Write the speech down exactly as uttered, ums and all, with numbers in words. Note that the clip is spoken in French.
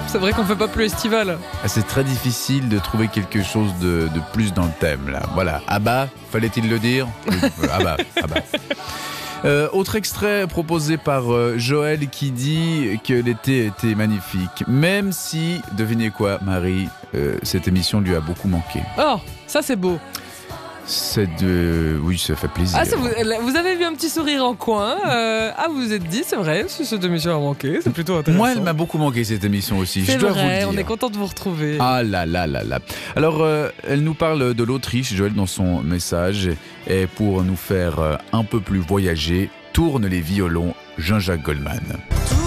C'est vrai qu'on fait pas plus estival. Ah, c'est très difficile de trouver quelque chose de, de plus dans le thème là. Voilà, Abba, fallait-il le dire? Abba, Abba. Euh, autre extrait proposé par euh, Joël qui dit que l'été était magnifique. Même si, devinez quoi Marie, euh, cette émission lui a beaucoup manqué. Oh, ça c'est beau. C'est de... Oui, ça fait plaisir. Ah, ça, vous, vous avez vu un petit sourire en coin. Euh, ah, vous vous êtes dit, c'est vrai, cette émission a manqué. C'est plutôt intéressant. Moi, elle m'a beaucoup manqué cette émission aussi. C'est je dois vrai, vous le dire. On est content de vous retrouver. Ah là là là là. Alors, euh, elle nous parle de l'Autriche, Joël, dans son message. Et pour nous faire un peu plus voyager, tourne les violons Jean-Jacques Goldman.